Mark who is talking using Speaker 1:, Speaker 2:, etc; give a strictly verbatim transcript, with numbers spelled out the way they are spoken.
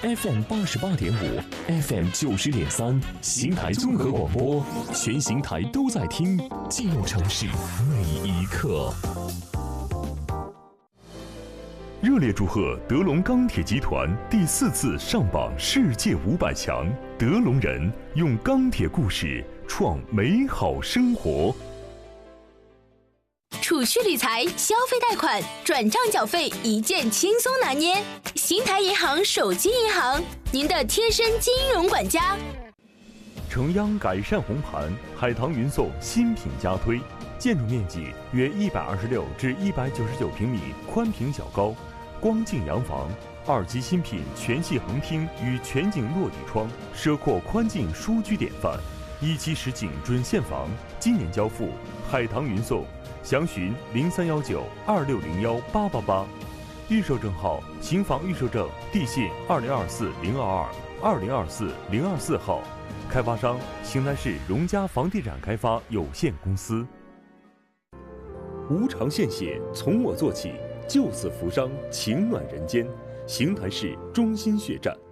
Speaker 1: F M 八十八点五 ，F M 九十点三，邢台综合广播，全邢台都在听，记录城市每一刻。热烈祝贺德龙钢铁集团第四次上榜世界五百强，德龙人用钢铁故事创美好生活。
Speaker 2: 储蓄理财、消费贷款、转账缴费一键轻松拿捏。邢台银行手机银行，您的贴身金融管家。
Speaker 1: 城央改善红盘，海棠云颂新品加推，建筑面积约一百二十六至一百九十九平米，宽平小高，光净洋房，二期新品全系横厅与全景落地窗，奢阔宽净舒居典范。一期实景准现房，今年交付，海棠云颂。详询零三幺九二六零幺八八八，预售证号邢房预售证地信二零二四零二二二零二四零二四号，开发商邢台市荣嘉房地产开发有限公司。无偿献血，从我做起，救死扶伤，情暖人间。邢台市中心血站。